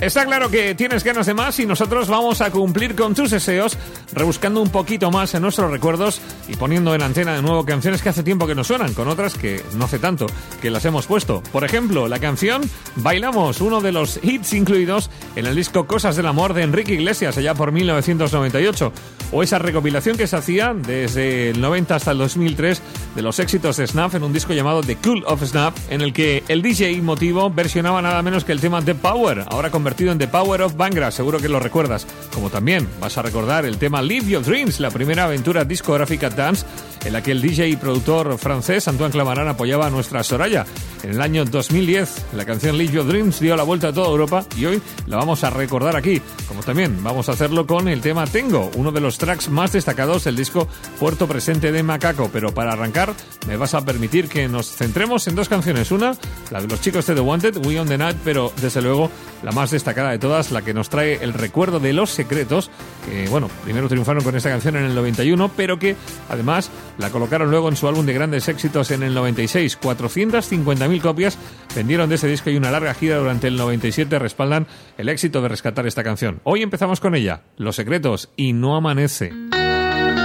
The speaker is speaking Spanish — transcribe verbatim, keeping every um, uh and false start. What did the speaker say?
Está claro que tienes ganas de más y nosotros vamos a cumplir con tus deseos, rebuscando un poquito más en nuestros recuerdos y poniendo en antena de nuevo canciones que hace tiempo que no suenan, con otras que no hace tanto que las hemos puesto. Por ejemplo, la canción Bailamos, uno de los hits incluidos en el disco Cosas del Amor de Enrique Iglesias, allá por mil novecientos noventa y ocho. O esa recopilación que se hacía desde el noventa hasta el dos mil tres de los éxitos de Snuff en un disco llamado The Cool of Snuff, en el que el D J Motivo versionaba nada menos que el tema The Power, ahora convertido en The Power of Bangra, seguro que lo recuerdas. Como también vas a recordar el tema Live Your Dreams, la primera aventura discográfica dance en la que el D J y productor francés Antoine Clamaran apoyaba a nuestra Soraya. En el año dos mil diez, la canción Live Your Dreams dio la vuelta a toda Europa y hoy la vamos a recordar aquí. Como también vamos a hacerlo con el tema Tengo, uno de los tracks más destacados del disco Puerto Presente de Macaco. Pero para arrancar, me vas a permitir que nos centremos en dos canciones. Una, la de los chicos de The Wanted, We on the Night, pero desde luego la más destacada de todas, la que nos trae el recuerdo de Los Secretos, que bueno, primero triunfaron con esta canción en el noventa y uno, pero que además la colocaron luego en su álbum de grandes éxitos en el noventa y seis. cuatrocientas cincuenta mil copias vendieron de ese disco y una larga gira durante el noventa y siete respaldan el éxito de rescatar esta canción. Hoy empezamos con ella, Los Secretos y No Amanece.